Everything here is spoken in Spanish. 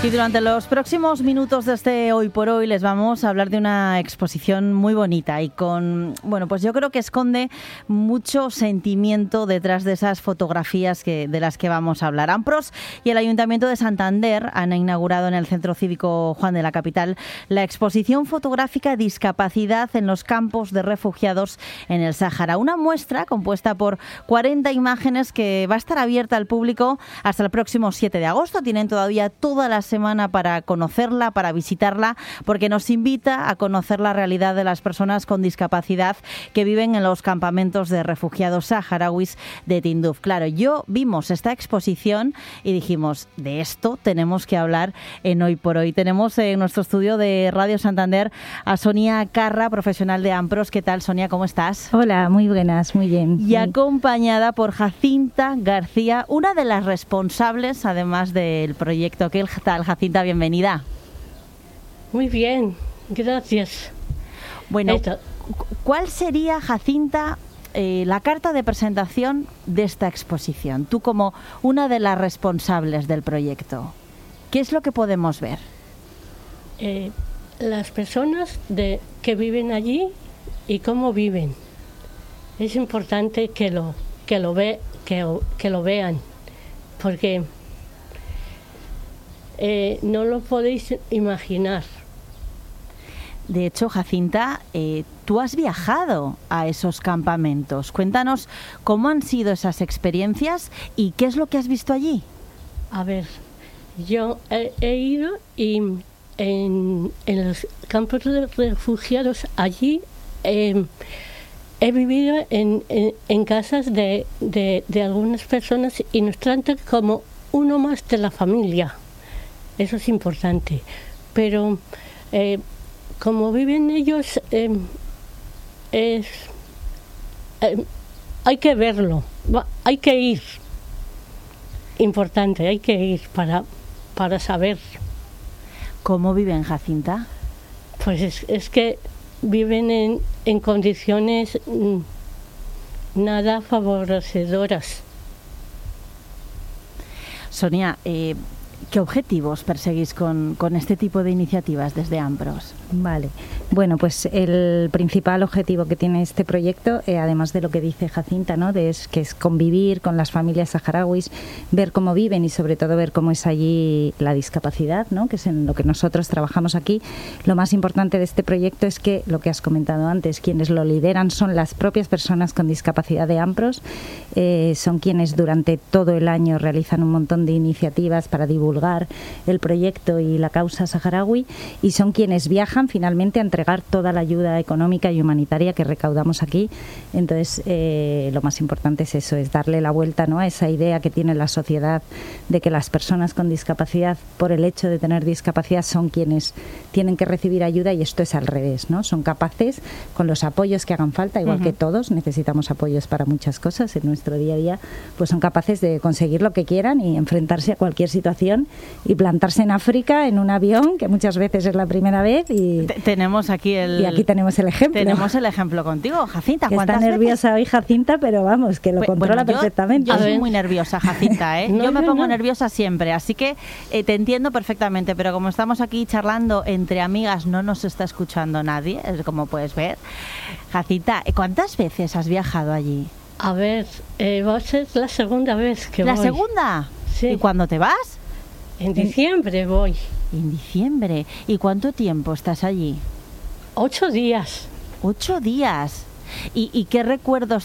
Y durante los próximos minutos de este Hoy por Hoy les vamos a hablar de una exposición muy bonita y con, bueno, pues yo creo que esconde mucho sentimiento detrás de esas fotografías de las que vamos a hablar. Ampros y el Ayuntamiento de Santander han inaugurado en el Centro Cívico Juan de la Capital la exposición fotográfica Discapacidad en los campos de refugiados en el Sáhara. Una muestra compuesta por 40 imágenes que va a estar abierta al público hasta el próximo 7 de agosto. Tienen todavía toda la semana para conocerla, para visitarla, porque nos invita a conocer la realidad de las personas con discapacidad que viven en los campamentos de refugiados saharauis de Tinduf. Claro, vimos esta exposición y dijimos, de esto tenemos que hablar en Hoy por Hoy. Tenemos en nuestro estudio de Radio Santander a Sonia Carra, profesional de Ampros. ¿Qué tal, Sonia? ¿Cómo estás? Hola, muy buenas, muy bien. Y acompañada por Jacinta García, una de las responsables, además del proyecto. ¿Qué tal, Jacinta? Bienvenida. Muy bien, gracias. Bueno, ¿cuál sería, Jacinta, la carta de presentación de esta exposición? Tú como una de las responsables del proyecto, ¿qué es lo que podemos ver? Las personas que viven allí y cómo viven. Es importante que lo vean, porque no lo podéis imaginar. De hecho, Jacinta, tú has viajado a esos campamentos. Cuéntanos cómo han sido esas experiencias y qué es lo que has visto allí. A ver, yo he ido y en los campos de refugiados allí he vivido en casas de algunas personas y nos tratan como uno más de la familia. Eso es importante. Pero como viven ellos, hay que verlo, hay que ir. Importante, hay que ir para saber. ¿Cómo viven, Jacinta? Pues es que viven en condiciones nada favorecedoras. Sonia, ¿qué objetivos perseguís con este tipo de iniciativas desde Ampros? Vale, bueno, pues el principal objetivo que tiene este proyecto, además de lo que dice Jacinta, ¿no? que es convivir con las familias saharauis, ver cómo viven y sobre todo ver cómo es allí la discapacidad, ¿no? Que es en lo que nosotros trabajamos aquí. Lo más importante de este proyecto es que, lo que has comentado antes, quienes lo lideran son las propias personas con discapacidad de Ampros, son quienes durante todo el año realizan un montón de iniciativas para divulgar el proyecto y la causa saharaui y son quienes viajan finalmente a entregar toda la ayuda económica y humanitaria que recaudamos aquí. Entonces, lo más importante es eso, es darle la vuelta, ¿no?, a esa idea que tiene la sociedad de que las personas con discapacidad, por el hecho de tener discapacidad, son quienes tienen que recibir ayuda y esto es al revés, ¿no? Son capaces, con los apoyos que hagan falta, igual que todos, necesitamos apoyos para muchas cosas en nuestro día a día, pues son capaces de conseguir lo que quieran y enfrentarse a cualquier situación y plantarse en África en un avión, que muchas veces es la primera vez y tenemos aquí y aquí tenemos el ejemplo. Tenemos el ejemplo contigo, Jacinta. Está nerviosa hoy Jacinta, pero vamos, que lo controla perfectamente. Yo soy muy nerviosa, Jacinta, ¿eh? Yo me pongo nerviosa siempre, así que te entiendo perfectamente, pero como estamos aquí charlando entre amigas, no nos está escuchando nadie, como puedes ver. Jacinta, ¿cuántas veces has viajado allí? A ver, va a ser la segunda vez que voy. ¿La segunda? Sí. ¿Y cuándo te vas? En diciembre voy. En diciembre. ¿Y cuánto tiempo estás allí? 8 días. 8 días. ¿Y qué recuerdos